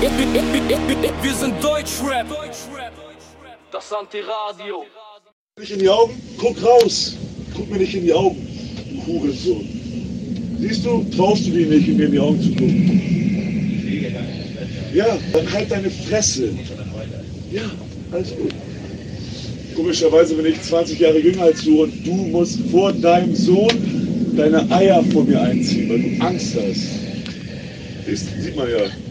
Wir sind Deutschrap. Das Antiradio. Nicht in die Augen, guck raus. Guck mir nicht in die Augen, du Hurensohn. Siehst du, traust du dir nicht, mir in die Augen zu gucken? Ja, dann halt deine Fresse. Ja, alles gut. Komischerweise bin ich 20 Jahre jünger als du und du musst vor deinem Sohn deine Eier vor mir einziehen, weil du Angst hast. Sieht man ja.